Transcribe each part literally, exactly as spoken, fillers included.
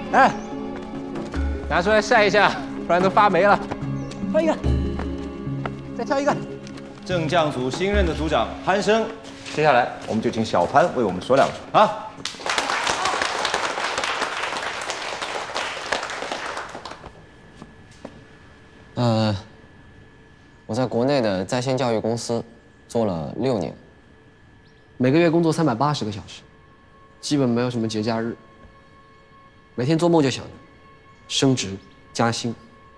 哎，拿出来晒一下，不然都发霉了。挑一个，再挑一个。 正将组新任的组长潘生，接下来我们就请小潘为我们说两句啊。 呃，我在国内的在线教育公司做了六年，每个月工作三百八十个小时，基本没有什么节假日。每天做梦就想着升职加薪。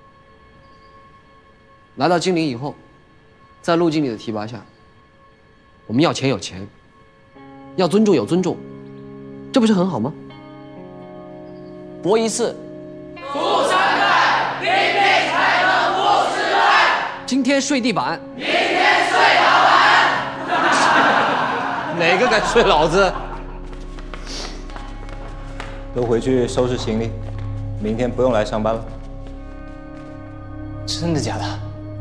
来到经理以后，在陆经理的提拔下，我们要钱有钱，要尊重有尊重，这不是很好吗？搏一次，富三代，拼命才能富十代。今天睡地板，明天睡老板。 哪个敢睡老子？都回去收拾行李，明天不用来上班了。 真的假的？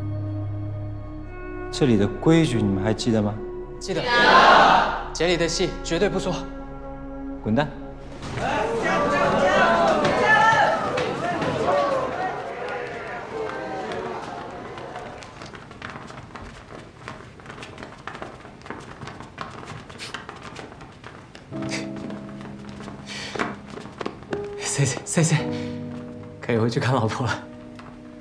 这里的规矩你们还记得吗？ 记得。节里的戏绝对不说。 滚蛋！ C C C C，可以回去看老婆了。